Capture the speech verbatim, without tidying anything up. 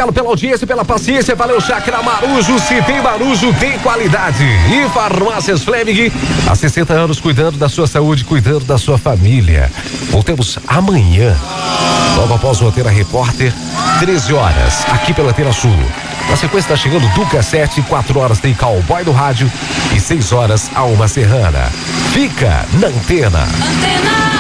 Obrigado pela audiência, pela paciência. Valeu, Chácara Marujo. Se tem Marujo, tem qualidade. E Farmácias Fleming, há sessenta anos cuidando da sua saúde, cuidando da sua família. Voltamos amanhã, logo após o Antena Repórter, treze horas, aqui pela Antena Sul. Na sequência está chegando Duca sete, quatro horas tem Cowboy do Rádio e seis horas Alma Serrana. Fica na Antena. Antena.